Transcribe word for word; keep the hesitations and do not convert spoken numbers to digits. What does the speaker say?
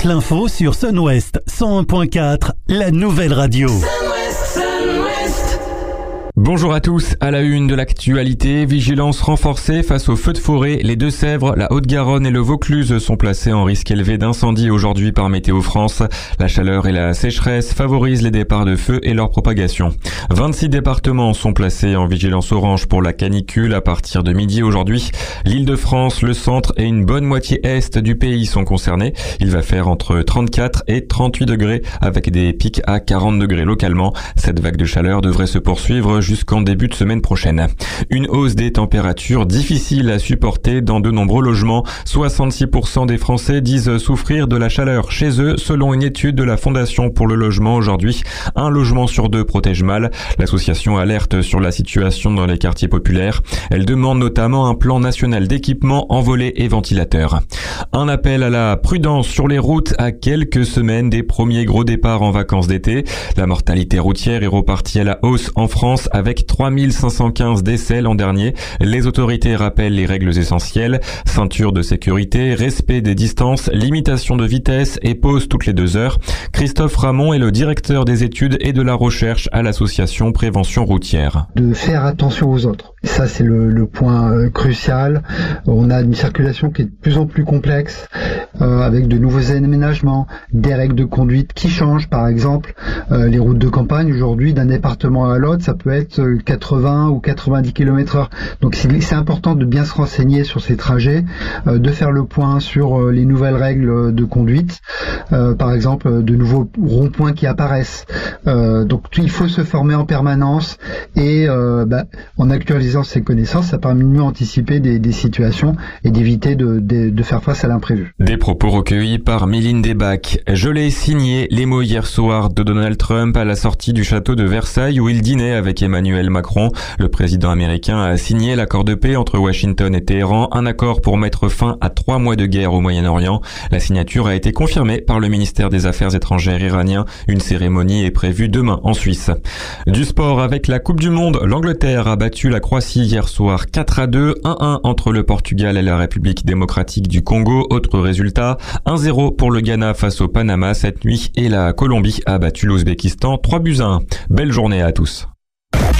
l'info sur Sun West cent un point quatre, la nouvelle radio. Bonjour à tous, à la une de l'actualité, vigilance renforcée face aux feux de forêt. Les Deux-Sèvres, la Haute-Garonne et le Vaucluse sont placés en risque élevé d'incendie aujourd'hui par Météo France. La chaleur et la sécheresse favorisent les départs de feux et leur propagation. vingt-six départements sont placés en vigilance orange pour la canicule à partir de midi aujourd'hui. L'Île-de-France, le centre et une bonne moitié est du pays sont concernés. Il va faire entre trente-quatre et trente-huit degrés avec des pics à quarante degrés localement. Cette vague de chaleur devrait se poursuivre jusqu'en début de semaine prochaine. Une hausse des températures difficile à supporter dans de nombreux logements. soixante-six pour cent des Français disent souffrir de la chaleur chez eux, selon une étude de la Fondation pour le logement aujourd'hui. Un logement sur deux protège mal. L'association alerte sur la situation dans les quartiers populaires. Elle demande notamment un plan national d'équipement, envolets et ventilateurs. Un appel à la prudence sur les routes à quelques semaines des premiers gros départs en vacances d'été. La mortalité routière est repartie à la hausse en France avec trois mille cinq cent quinze décès l'an dernier. Les autorités rappellent les règles essentielles: ceinture de sécurité, respect des distances, limitation de vitesse et pause toutes les deux heures. Christophe Ramon est le directeur des études et de la recherche à l'association Prévention Routière. De faire attention aux autres. Ça, c'est le, le point euh, crucial. On a une circulation qui est de plus en plus complexe, euh, avec de nouveaux aménagements, des règles de conduite qui changent. Par exemple, euh, les routes de campagne aujourd'hui, d'un département à l'autre, ça peut être quatre-vingts ou quatre-vingt-dix kilomètres heure. Donc c'est, c'est important de bien se renseigner sur ces trajets, euh, de faire le point sur euh, les nouvelles règles de conduite, euh, par exemple de nouveaux ronds-points qui apparaissent. Euh, donc il faut se former en permanence et euh, bah, en actualisant ses connaissances, ça permet de mieux anticiper des, des situations et d'éviter de, de, de faire face à l'imprévu. Des propos recueillis par Méline Desbacs. Je l'ai signé, les mots hier soir de Donald Trump à la sortie du château de Versailles où il dînait avec Emmanuel Macron. Le président américain a signé l'accord de paix entre Washington et Téhéran, un accord pour mettre fin à trois mois de guerre au Moyen-Orient. La signature a été confirmée par le ministère des Affaires étrangères iranien. Une cérémonie est prévue demain en Suisse. Du sport avec la Coupe du Monde, l'Angleterre a battu la Croatie hier soir quatre à deux, un un entre le Portugal et la République démocratique du Congo. Autre résultat, un zéro pour le Ghana face au Panama cette nuit et la Colombie a battu l'Ouzbékistan trois buts à un. Belle journée à tous.